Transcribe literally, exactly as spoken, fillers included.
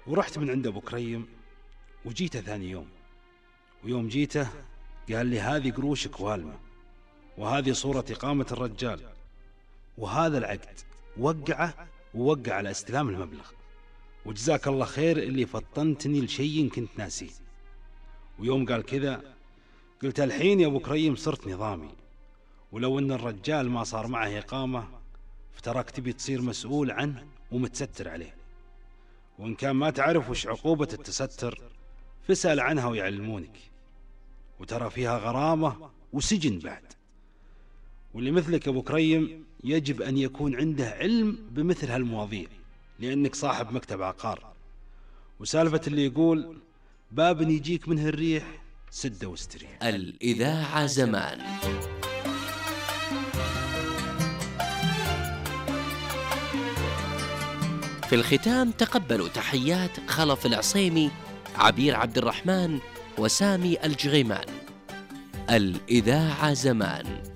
ورحت من عند أبو كريم وجيته ثاني يوم. ويوم جيته قال لي هذه قروشك والمة، وهذه صورة إقامة الرجال، وهذا العقد وقعه ووقع على استلام المبلغ، وجزاك الله خير اللي فطنتني لشيء كنت ناسيه. ويوم قال كذا قلت الحين يا أبو كريم صرت نظامي، ولو أن الرجال ما صار معه إقامة فتراك تبي تصير مسؤول عنه ومتستر عليه، وإن كان ما تعرف وش عقوبة التستر فاسأل عنها ويعلمونك، وترى فيها غرامة وسجن بعد. واللي مثلك أبو كريم يجب أن يكون عنده علم بمثل هالمواضيع، لأنك صاحب مكتب عقار. وسالفة اللي يقول باب يجيك منه الريح سده واستريح. الإذاعة زمان. في الختام تقبلوا تحيات خلف العصيمي، عبير عبد الرحمن، وسامي الجغيمان. الإذاعة زمان.